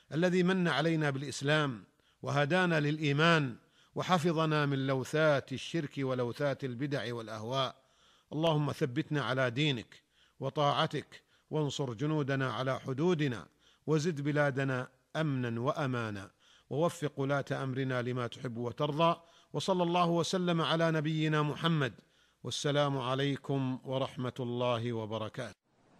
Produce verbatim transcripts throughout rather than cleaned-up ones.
الذي من علينا بالإسلام وهدانا للإيمان وحفظنا من لوثات الشرك ولوثات البدع والأهواء. اللهم ثبتنا على دينك وطاعتك، وانصر جنودنا على حدودنا، وزد بلادنا أمنا وأمانا، ووفق ولاة أمرنا لما تحب وترضى. وصلى الله وسلم على نبينا محمد، والسلام عليكم ورحمة الله وبركاته.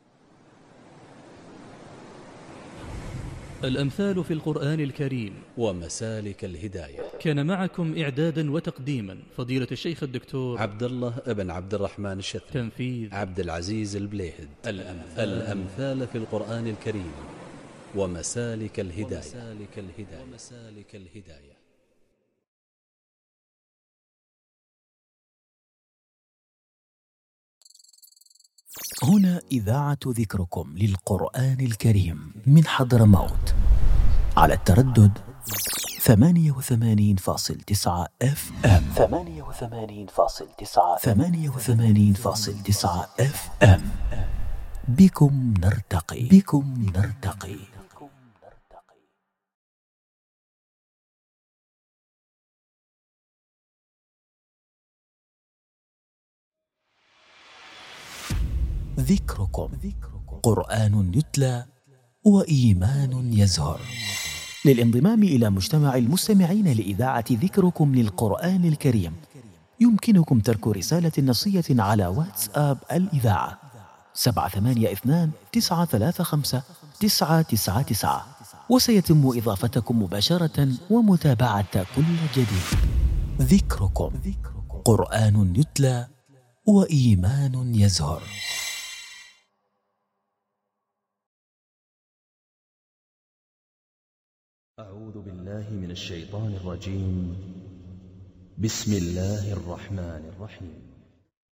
الأمثال في القرآن الكريم ومسالك الهداية. كان معكم إعدادا وتقديما فضيلة الشيخ الدكتور عبد الله ابن عبد الرحمن الشثري. تنفيذ عبد العزيز البليهد. الأمثال, الأمثال في القرآن الكريم ومسالك الهداية. ومسالك الهداية. ومسالك الهداية. هنا إذاعة ذكركم للقرآن الكريم من حضرموت على التردد ثمانية وثمانين فاصل تسعة اف ام ثمانية وثمانين فاصل تسعة ثمانية وثمانين فاصل تسعة اف ام. بكم نرتقي بكم نرتقي. ذكركم قرآن يتلى وإيمان يزهر. للانضمام إلى مجتمع المستمعين لإذاعة ذكركم للقرآن الكريم يمكنكم ترك رسالة نصية على واتساب الإذاعة سبعة ثمانية اثنان تسعة ثلاثة خمسة تسعة تسعة تسعة، وسيتم إضافتكم مباشرة ومتابعة كل جديد. ذكركم قرآن يتلى وإيمان يزهر. أعوذ بالله من الشيطان الرجيم. بسم الله الرحمن الرحيم.